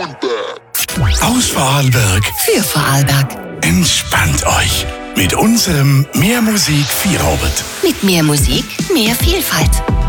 Aus Vorarlberg für Vorarlberg. Entspannt euch mit unserem Mehr Musik Feierabend. Mit mehr Musik, mehr Vielfalt.